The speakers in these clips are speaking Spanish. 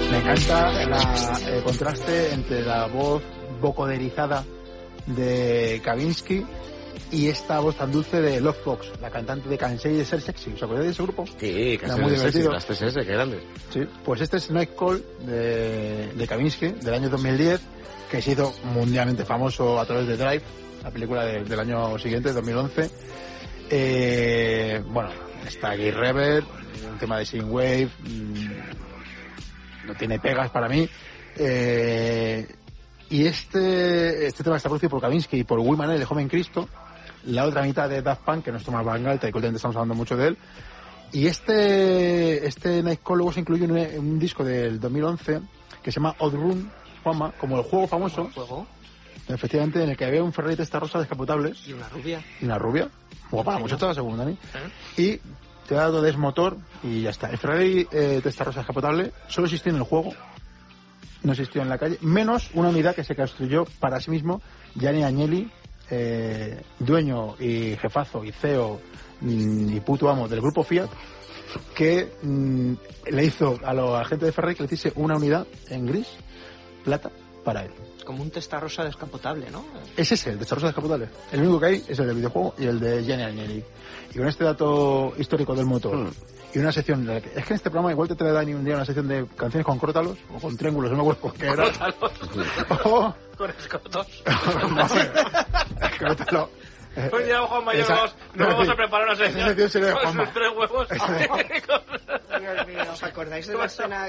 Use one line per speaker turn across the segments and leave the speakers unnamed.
Me encanta el contraste entre la voz vocoderizada de Kavinsky y esta voz tan dulce de Love Fox, la cantante de Cansei de ser sexy. ¿Os acordáis de ese grupo?
Sí, Cansei
muy
de ser sexy,
divertido.
las TSS, qué grandes.
Sí, pues este es Night Call de Kavinsky, del año 2010, que se hizo mundialmente famoso a través de Drive, la película del año siguiente, 2011. Bueno, está Gay Rebel, un tema de Synthwave, no tiene pegas para mí. Y este tema está producido por Kavinsky y por Will Manel, el joven Cristo. La otra mitad de Daft Punk, que no es Thomas Van Galta y que últimamente estamos hablando mucho de él. Y este Night Call luego se incluye en un disco del 2011 que se llama Odd Run, Juanma, como el juego famoso. Efectivamente, en el que había un Ferrari Testarossa descapotable.
Y una rubia.
Y una rubia. Guapa, la muchacha, según Dani. Y te ha dado desmotor y ya está. El Ferrari Testarossa descapotable solo existió en el juego. No existió en la calle. Menos una unidad que se construyó para sí mismo Gianni Agnelli, dueño y jefazo y CEO y puto amo del grupo Fiat, que le hizo a la gente de Ferrari que le hiciese una unidad en gris, plata, para él.
Como un Testarossa descapotable, ¿no?
Es ese, el Testarossa descapotable. El único que hay es el del videojuego y el de Gianni Agnelli. Y con este dato histórico del motor y una sección... Es que en este programa igual te trae Dani un día una sección de canciones con crótalos o con triángulos, no me acuerdo qué era.
¿Crótalos? Con escotos.
Crótalo.
Pues ya, Juanma, ya nos vamos a preparar una sección con sus 3 huevos.
Dios mío, ¿os acordáis de la escena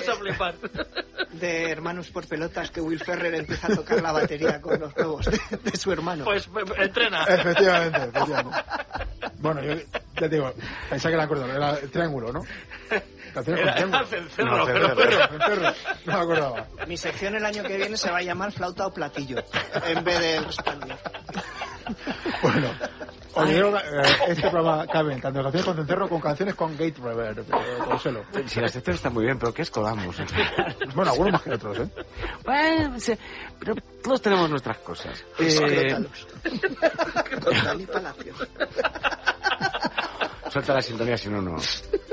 de Hermanos por Pelotas que Will Ferrer empieza a tocar la batería con los huevos de su hermano?
Pues entrena.
Efectivamente. Bueno, yo te digo, pensaba que era crótalo, era el triángulo, ¿no?
Era cencerro,
cencerro. No me acordaba.
Mi sección el año que viene se va a llamar flauta o platillo, en vez de responder.
Bueno, os digo, este programa cabe tanto canciones con cencerro como canciones con gate reverb, conselo.
Si las secciones están muy bien, pero ¿qué escodamos?
Bueno, algunos más que otros, ¿eh?
Bueno, sí, pero todos tenemos nuestras cosas.
Escrótalos. Total y Palacio.
Suelta la sintonía, si no, no.